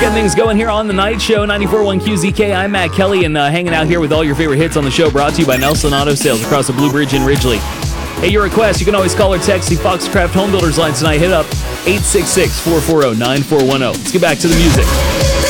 Getting things going here on the night show, 94.1 QZK. I'm Matt Kelly, and hanging out here with all your favorite hits on the show, brought to you by Nelson Auto Sales across the Blue Bridge in Ridgely. Hey, your request, you can always call or text the Foxcraft Home Builders line tonight. Hit up 866-440-9410. Let's get back to the music.